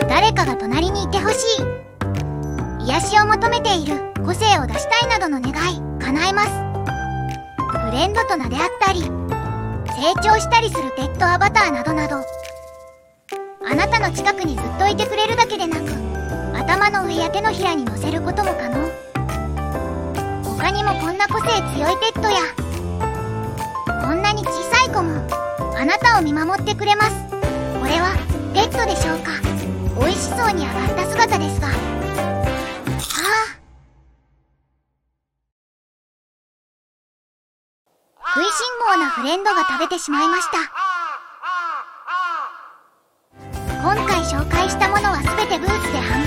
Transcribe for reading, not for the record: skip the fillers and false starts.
誰かが隣にいてほしい、癒しを求めている、個性を出したいなどの願い叶えます。フレンドと名であったり、成長したりするペットアバターなどなど、あなたの近くにずっといてくれるだけでなく、頭の上や手のひらに乗せることも可能。他にもこんな個性強いペットや、こんなに小さい子もあなたを見守ってくれます。これはペットでしょうか。美味しそうに上がった姿ですが、食いしん坊なフレンドが食べてしまいました。今回紹介したものはすべてブーツで販